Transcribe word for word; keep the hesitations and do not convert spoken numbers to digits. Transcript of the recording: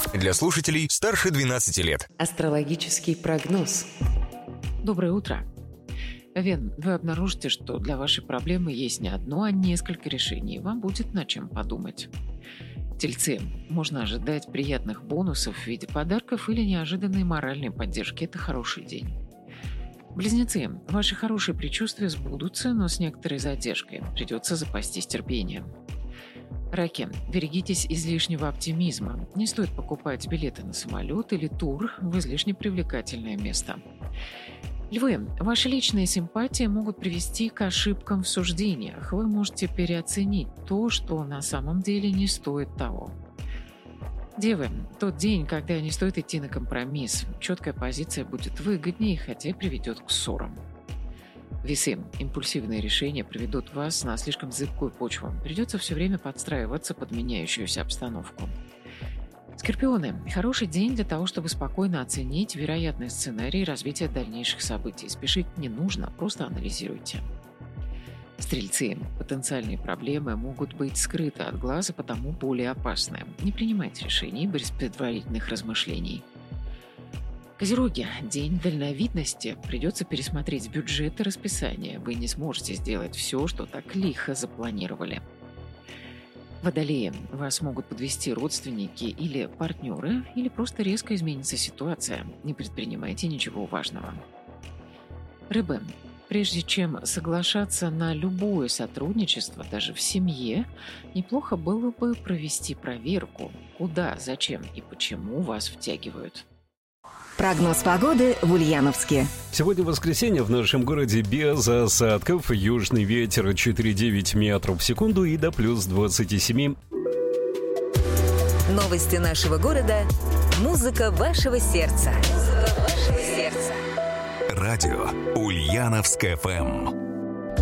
Для слушателей старше двенадцати лет. Астрологический прогноз. Доброе утро. Овен, вы обнаружите, что для вашей проблемы есть не одно, а несколько решений. Вам будет над чем подумать. Тельцы. Можно ожидать приятных бонусов в виде подарков или неожиданной моральной поддержки. Это хороший день. Близнецы. Ваши хорошие предчувствия сбудутся, но с некоторой задержкой. Придется запастись терпением. Раки. Берегитесь излишнего оптимизма. Не стоит покупать билеты на самолет или тур в излишне привлекательное место. Львы. Ваши личные симпатии могут привести к ошибкам в суждениях. Вы можете переоценить то, что на самом деле не стоит того. Девы. Тот день, когда не стоит идти на компромисс. Четкая позиция будет выгоднее, хотя и приведет к ссорам. Весы. Импульсивные решения приведут вас на слишком зыбкую почву. Придется все время подстраиваться под меняющуюся обстановку. Скорпионы. Хороший день для того, чтобы спокойно оценить вероятный сценарий развития дальнейших событий. Спешить не нужно, просто анализируйте. Стрельцы. Потенциальные проблемы могут быть скрыты от глаз и потому более опасны. Не принимайте решений без предварительных размышлений. Козероги. День дальновидности. Придется пересмотреть бюджет и расписание. Вы не сможете сделать все, что так лихо запланировали. Водолеи. Вас могут подвести родственники или партнеры, или просто резко изменится ситуация. Не предпринимайте ничего важного. Рыбы. Прежде чем соглашаться на любое сотрудничество, даже в семье, неплохо было бы провести проверку, куда, зачем и почему вас втягивают. Прогноз погоды в Ульяновске. Сегодня воскресенье, в нашем городе без осадков. Южный ветер четыре целых девять метров в секунду и до плюс двадцати семи. Новости нашего города. Музыка вашего сердца. Музыка вашего сердца. Радио Ульяновск эф эм.